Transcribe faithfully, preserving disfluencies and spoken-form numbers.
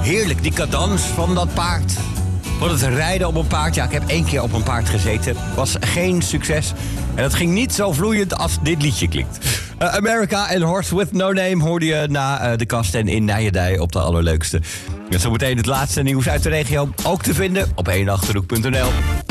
heerlijk, die cadans van dat paard. Van het rijden op een paard. Ja, ik heb één keer op een paard gezeten. Was geen succes. En dat ging niet zo vloeiend als dit liedje klinkt. Uh, America en Horse with No Name hoorde je na uh, de kast en in Nijendij op de allerleukste. Met zometeen het laatste nieuws uit de regio. Ook te vinden op één achterhoek punt n l.